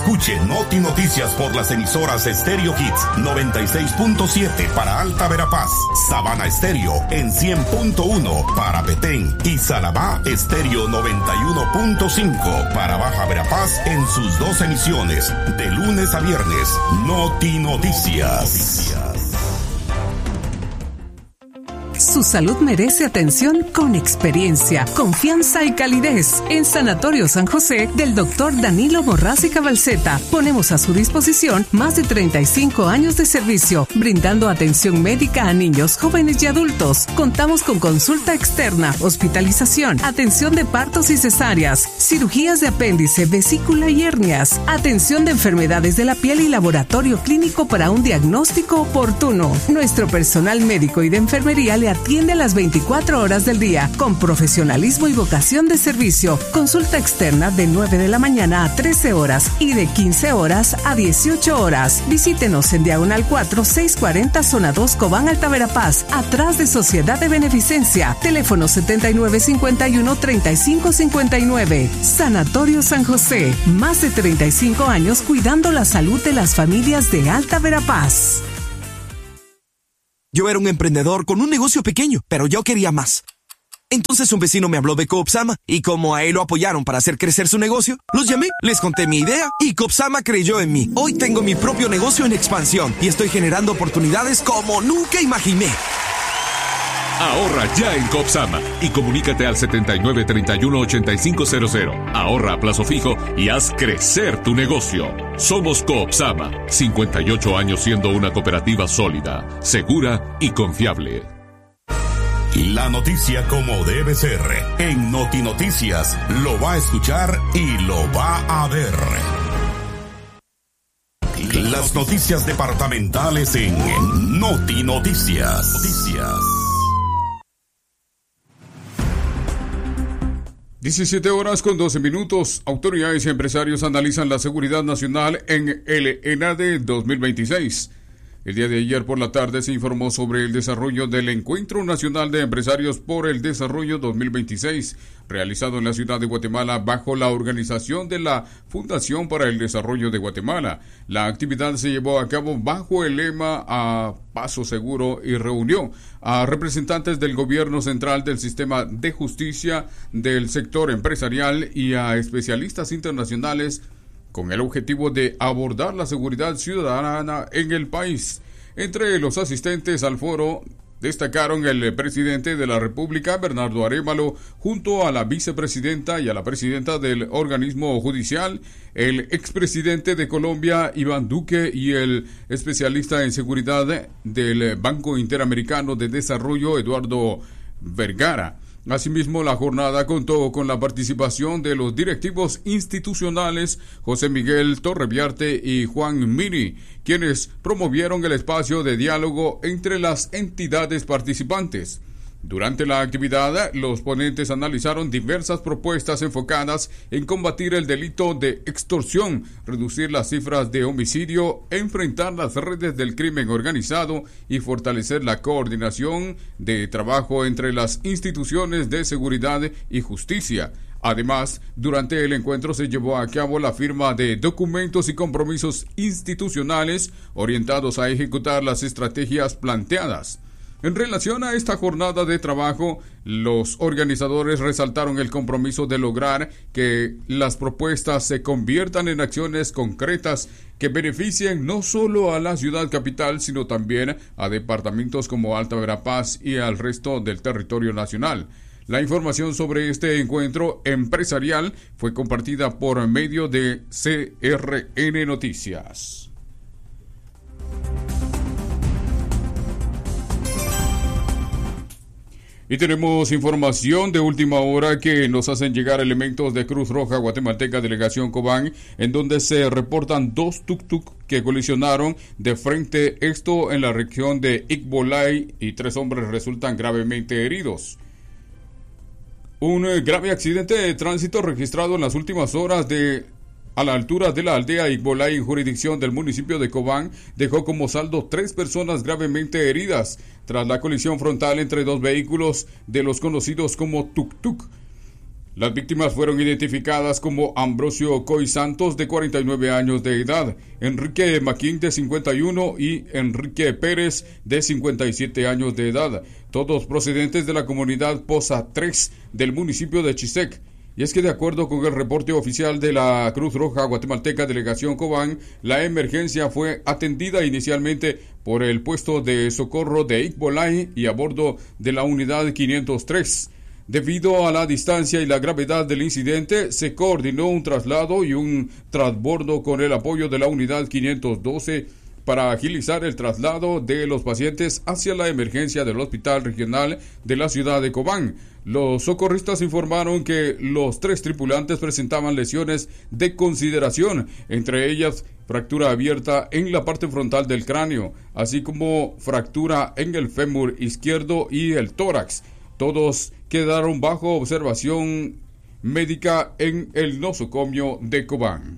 Escuche Noti Noticias por las emisoras Stereo Hits 96.7 para Alta Verapaz, Sabana Estéreo en 100.1 para Petén y Salabá Estéreo 91.5 para Baja Verapaz en sus 2 emisiones de lunes a viernes. Noti Noticias. Su salud merece atención con experiencia, confianza y calidez. En Sanatorio San José del Dr. Danilo Borrás y Cabalceta ponemos a su disposición más de 35 años de servicio, brindando atención médica a niños, jóvenes y adultos. Contamos con consulta externa, hospitalización, atención de partos y cesáreas, cirugías de apéndice, vesícula y hernias, atención de enfermedades de la piel y laboratorio clínico para un diagnóstico oportuno. Nuestro personal médico y de enfermería le atiende las 24 horas del día, con profesionalismo y vocación de servicio. Consulta externa de 9 de la mañana a 13 horas y de 15 horas a 18 horas. Visítenos en Diagonal 4, 640, Zona 2, Cobán, Alta Verapaz, atrás de Sociedad de Beneficencia. Teléfono 7951-3559. Sanatorio San José. Más de 35 años cuidando la salud de las familias de Alta Verapaz. Yo era un emprendedor con un negocio pequeño, pero yo quería más. Entonces un vecino me habló de Coopsama y como a él lo apoyaron para hacer crecer su negocio, los llamé, les conté mi idea y Coopsama creyó en mí. Hoy tengo mi propio negocio en expansión y estoy generando oportunidades como nunca imaginé. Ahorra ya en Coopsama y comunícate al 7931-8500. Ahorra a plazo fijo y haz crecer tu negocio. Somos Coopsama, 58 años siendo una cooperativa sólida, segura y confiable. La noticia como debe ser. En Noti Noticias lo va a escuchar y lo va a ver. Las noticias departamentales en Noti Noticias. 17 horas con 12 minutos. Autoridades y empresarios analizan la seguridad nacional en el ENADE 2026. El día de ayer por la tarde se informó sobre el desarrollo del Encuentro Nacional de Empresarios por el Desarrollo 2026, realizado en la ciudad de Guatemala bajo la organización de la Fundación para el Desarrollo de Guatemala. La actividad se llevó a cabo bajo el lema A Paso Seguro y reunió a representantes del gobierno central, del sistema de justicia, del sector empresarial y a especialistas internacionales con el objetivo de abordar la seguridad ciudadana en el país. Entre los asistentes al foro destacaron el presidente de la República, Bernardo Arévalo, junto a la vicepresidenta y a la presidenta del organismo judicial, el expresidente de Colombia, Iván Duque, y el especialista en seguridad del Banco Interamericano de Desarrollo, Eduardo Vergara. Asimismo, la jornada contó con la participación de los directivos institucionales José Miguel Torreviarte y Juan Miri, quienes promovieron el espacio de diálogo entre las entidades participantes. Durante la actividad, los ponentes analizaron diversas propuestas enfocadas en combatir el delito de extorsión, reducir las cifras de homicidio, enfrentar las redes del crimen organizado y fortalecer la coordinación de trabajo entre las instituciones de seguridad y justicia. Además, durante el encuentro se llevó a cabo la firma de documentos y compromisos institucionales orientados a ejecutar las estrategias planteadas. En relación a esta jornada de trabajo, los organizadores resaltaron el compromiso de lograr que las propuestas se conviertan en acciones concretas que beneficien no solo a la ciudad capital, sino también a departamentos como Alta Verapaz y al resto del territorio nacional. La información sobre este encuentro empresarial fue compartida por medio de CRN Noticias. Y tenemos información de última hora que nos hacen llegar elementos de Cruz Roja Guatemalteca Delegación Cobán, en donde se reportan 2 tuk-tuk que colisionaron de frente, esto en la región de Icbolay, y 3 hombres resultan gravemente heridos. Un grave accidente de tránsito registrado en las últimas horas a la altura de la aldea Icbolay, en jurisdicción del municipio de Cobán, dejó como saldo 3 personas gravemente heridas tras la colisión frontal entre 2 vehículos de los conocidos como tuk-tuk. Las víctimas fueron identificadas como Ambrosio Coy Santos, de 49 años de edad, Enrique Maquín, de 51, y Enrique Pérez, de 57 años de edad, todos procedentes de la comunidad Poza 3 del municipio de Chisec. Y es que de acuerdo con el reporte oficial de la Cruz Roja Guatemalteca Delegación Cobán, la emergencia fue atendida inicialmente por el puesto de socorro de Icbolay y a bordo de la unidad 503. Debido a la distancia y la gravedad del incidente, se coordinó un traslado y un transbordo con el apoyo de la unidad 512 para agilizar el traslado de los pacientes hacia la emergencia del Hospital Regional de la ciudad de Cobán. Los socorristas informaron que los 3 tripulantes presentaban lesiones de consideración, entre ellas fractura abierta en la parte frontal del cráneo, así como fractura en el fémur izquierdo y el tórax. Todos quedaron bajo observación médica en el nosocomio de Cobán.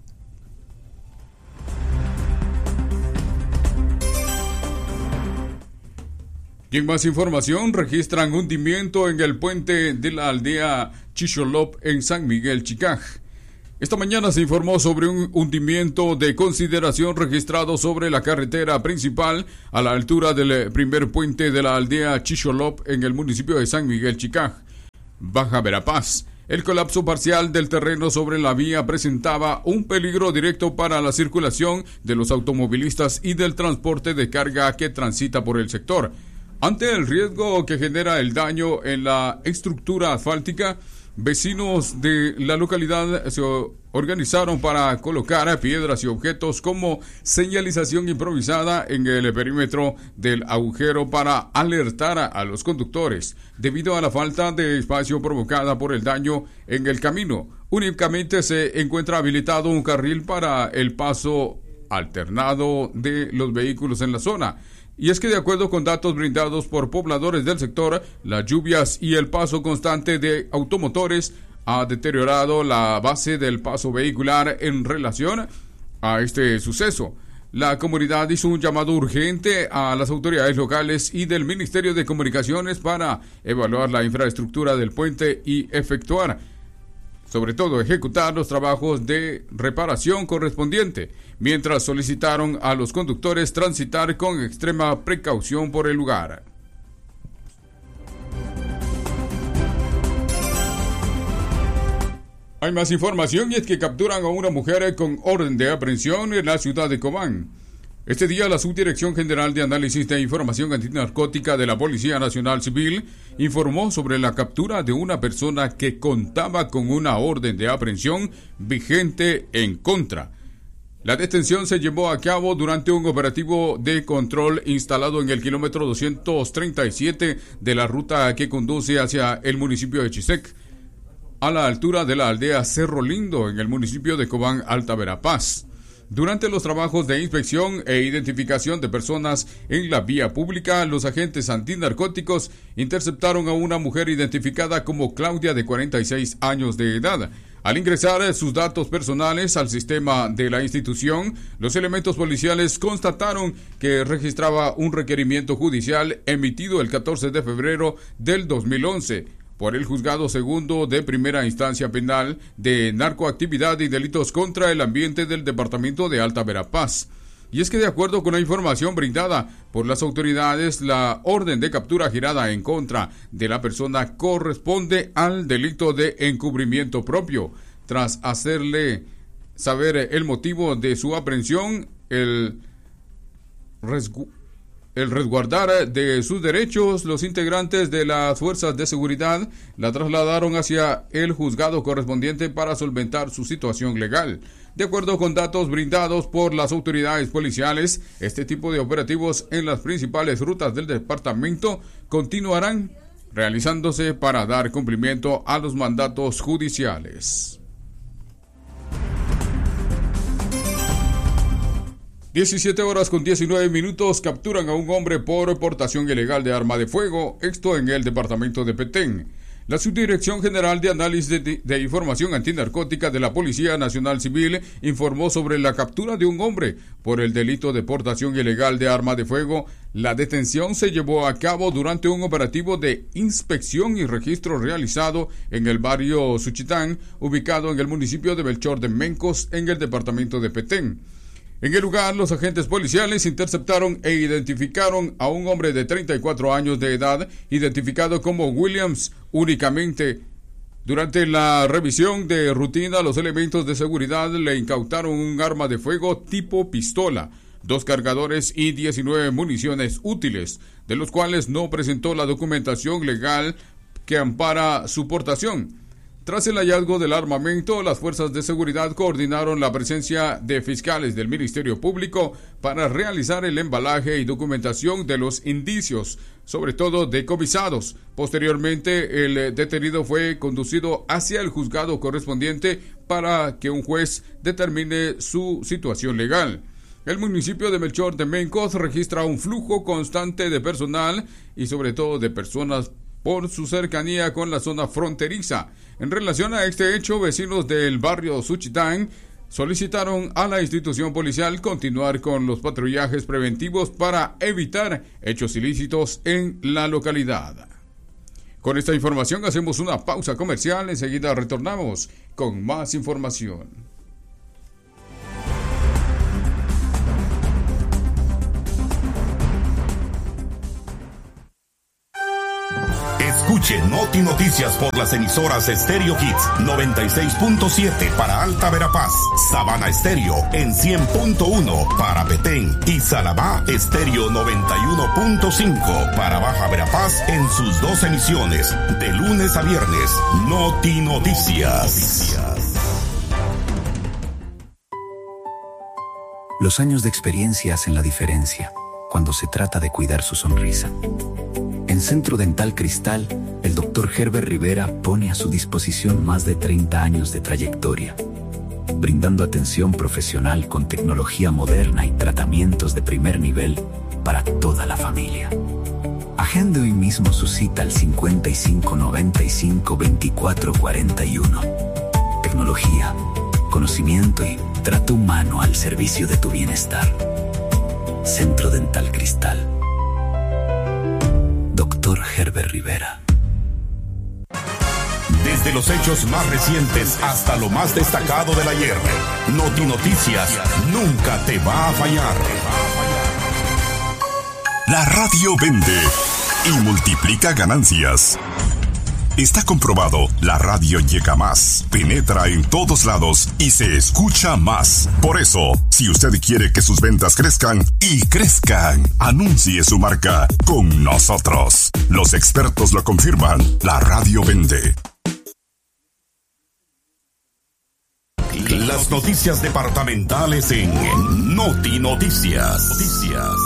Y en más información, registran hundimiento en el puente de la aldea Chicholop en San Miguel Chicaj. Esta mañana se informó sobre un hundimiento de consideración registrado sobre la carretera principal a la altura del primer puente de la aldea Chicholop en el municipio de San Miguel Chicaj, Baja Verapaz. El colapso parcial del terreno sobre la vía presentaba un peligro directo para la circulación de los automovilistas y del transporte de carga que transita por el sector. Ante el riesgo que genera el daño en la estructura asfáltica, vecinos de la localidad se organizaron para colocar piedras y objetos como señalización improvisada en el perímetro del agujero para alertar a los conductores debido a la falta de espacio provocada por el daño en el camino. Únicamente se encuentra habilitado un carril para el paso alternado de los vehículos en la zona. Y es que de acuerdo con datos brindados por pobladores del sector, las lluvias y el paso constante de automotores ha deteriorado la base del paso vehicular en relación a este suceso. La comunidad hizo un llamado urgente a las autoridades locales y del Ministerio de Comunicaciones para evaluar la infraestructura del puente y efectuar, sobre todo ejecutar los trabajos de reparación correspondiente, mientras solicitaron a los conductores transitar con extrema precaución por el lugar. Hay más información y es que capturan a una mujer con orden de aprehensión en la ciudad de Cobán. Este día, la Subdirección General de Análisis de Información Antinarcótica de la Policía Nacional Civil informó sobre la captura de una persona que contaba con una orden de aprehensión vigente en contra. La detención se llevó a cabo durante un operativo de control instalado en el kilómetro 237 de la ruta que conduce hacia el municipio de Chisec, a la altura de la aldea Cerro Lindo, en el municipio de Cobán, Alta Verapaz. Durante los trabajos de inspección e identificación de personas en la vía pública, los agentes antinarcóticos interceptaron a una mujer identificada como Claudia, de 46 años de edad. Al ingresar sus datos personales al sistema de la institución, los elementos policiales constataron que registraba un requerimiento judicial emitido el 14 de febrero del 2011. Por el Juzgado Segundo de Primera Instancia Penal de Narcoactividad y Delitos contra el Ambiente del Departamento de Alta Verapaz. Y es que de acuerdo con la información brindada por las autoridades, la orden de captura girada en contra de la persona corresponde al delito de encubrimiento propio. Tras hacerle saber el motivo de su aprehensión, el resguardar de sus derechos, los integrantes de las fuerzas de seguridad la trasladaron hacia el juzgado correspondiente para solventar su situación legal. De acuerdo con datos brindados por las autoridades policiales, este tipo de operativos en las principales rutas del departamento continuarán realizándose para dar cumplimiento a los mandatos judiciales. 17:19, capturan a un hombre por portación ilegal de arma de fuego, esto en el departamento de Petén. La Subdirección General de Análisis de Información Antinarcótica de la Policía Nacional Civil informó sobre la captura de un hombre por el delito de portación ilegal de arma de fuego. La detención se llevó a cabo durante un operativo de inspección y registro realizado en el barrio Suchitán, ubicado en el municipio de Melchor de Mencos, en el departamento de Petén. En el lugar, los agentes policiales interceptaron e identificaron a un hombre de 34 años de edad, identificado como Williams únicamente. Durante la revisión de rutina, los elementos de seguridad le incautaron un arma de fuego tipo pistola, 2 cargadores y 19 municiones útiles, de los cuales no presentó la documentación legal que ampara su portación. Tras el hallazgo del armamento, las fuerzas de seguridad coordinaron la presencia de fiscales del Ministerio Público para realizar el embalaje y documentación de los indicios, sobre todo decomisados. Posteriormente, el detenido fue conducido hacia el juzgado correspondiente para que un juez determine su situación legal. El municipio de Melchor de Mencos registra un flujo constante de personal y sobre todo de personas por su cercanía con la zona fronteriza. En relación a este hecho, vecinos del barrio Suchitán solicitaron a la institución policial continuar con los patrullajes preventivos para evitar hechos ilícitos en la localidad. Con esta información hacemos una pausa comercial, enseguida retornamos con más información. Escuche Noti Noticias por las emisoras Estéreo Hits 96.7 para Alta Verapaz, Sabana Estéreo en 100.1 para Petén y Salabá Estéreo 91.5 para Baja Verapaz en sus 2 emisiones, de lunes a viernes. Noti Noticias. Los años de experiencia hacen la diferencia cuando se trata de cuidar su sonrisa. En Centro Dental Cristal, el Dr. Herbert Rivera pone a su disposición más de 30 años de trayectoria, brindando atención profesional con tecnología moderna y tratamientos de primer nivel para toda la familia. Agende hoy mismo su cita al 5595-2441. Tecnología, conocimiento y trato humano al servicio de tu bienestar. Centro Dental Cristal. Dr. Herbert Rivera. Desde los hechos más recientes hasta lo más destacado del ayer, Noti Noticias nunca te va a fallar. La radio vende y multiplica ganancias. Está comprobado, la radio llega más, penetra en todos lados y se escucha más. Por eso, si usted quiere que sus ventas crezcan y crezcan, anuncie su marca con nosotros. Los expertos lo confirman, la radio vende. Las noticias departamentales en Noti Noticias.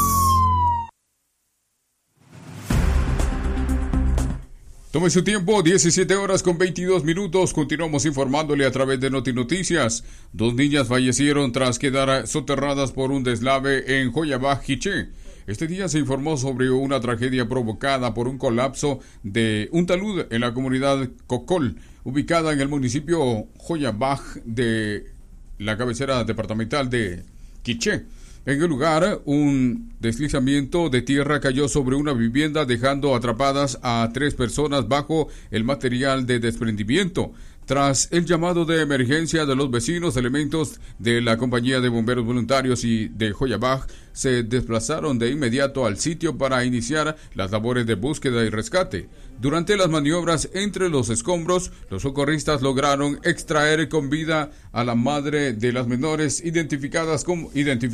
Tome su tiempo, 17 horas con 22 minutos. Continuamos informándole a través de Noti Noticias. 2 niñas fallecieron tras quedar soterradas por un deslave en Joyabaj, Quiché. Este día se informó sobre una tragedia provocada por un colapso de un talud en la comunidad Cocol, ubicada en el municipio Joyabaj de la cabecera departamental de Quiché. En el lugar, un deslizamiento de tierra cayó sobre una vivienda, dejando atrapadas a 3 personas bajo el material de desprendimiento. Tras el llamado de emergencia de los vecinos, elementos de la Compañía de Bomberos Voluntarios y de Joyabaj se desplazaron de inmediato al sitio para iniciar las labores de búsqueda y rescate. Durante las maniobras entre los escombros, los socorristas lograron extraer con vida a la madre de las menores, identificada como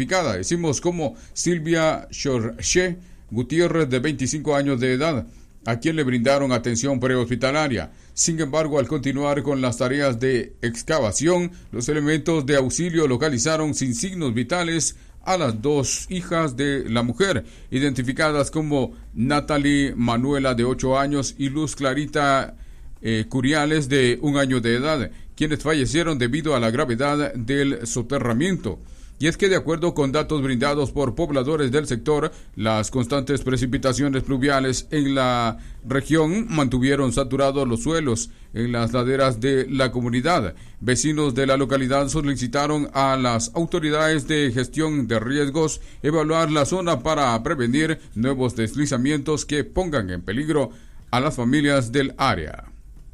Silvia Chorche Gutiérrez, de 25 años de edad, a quien le brindaron atención prehospitalaria. Sin embargo, al continuar con las tareas de excavación, los elementos de auxilio localizaron sin signos vitales a las 2 hijas de la mujer, identificadas como Natalie Manuela, de 8 años, y Luz Clarita Curiales, de 1 año de edad, quienes fallecieron debido a la gravedad del soterramiento. Y es que de acuerdo con datos brindados por pobladores del sector, las constantes precipitaciones pluviales en la región mantuvieron saturados los suelos en las laderas de la comunidad. Vecinos de la localidad solicitaron a las autoridades de gestión de riesgos evaluar la zona para prevenir nuevos deslizamientos que pongan en peligro a las familias del área.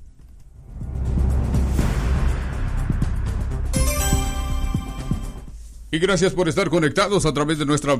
Y gracias por estar conectados a través de nuestra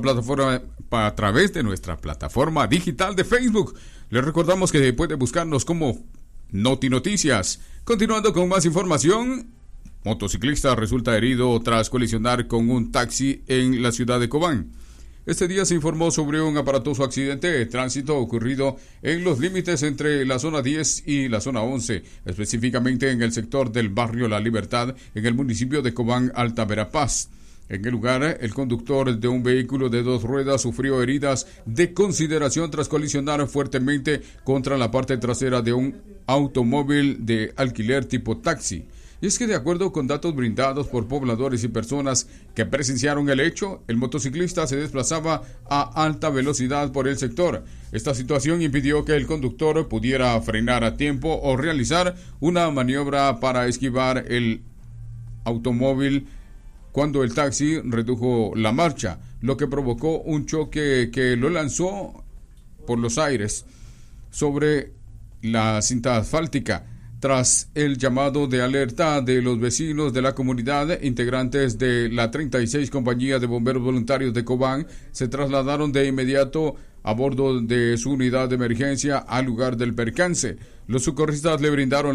plataforma digital de Facebook. Les recordamos que puede buscarnos como Noti Noticias. Continuando con más información, motociclista resulta herido tras colisionar con un taxi en la ciudad de Cobán. Este día se informó sobre un aparatoso accidente de tránsito ocurrido en los límites entre la zona 10 y la zona 11, específicamente en el sector del barrio La Libertad, en el municipio de Cobán, Alta Verapaz. En el lugar, el conductor de un vehículo de 2 ruedas sufrió heridas de consideración tras colisionar fuertemente contra la parte trasera de un automóvil de alquiler tipo taxi. Y es que de acuerdo con datos brindados por pobladores y personas que presenciaron el hecho, el motociclista se desplazaba a alta velocidad por el sector. Esta situación impidió que el conductor pudiera frenar a tiempo o realizar una maniobra para esquivar el automóvil cuando el taxi redujo la marcha, lo que provocó un choque que lo lanzó por los aires sobre la cinta asfáltica. Tras el llamado de alerta de los vecinos de la comunidad, integrantes de la 36 Compañía de Bomberos Voluntarios de Cobán se trasladaron de inmediato a bordo de su unidad de emergencia al lugar del percance. Los socorristas le brindaron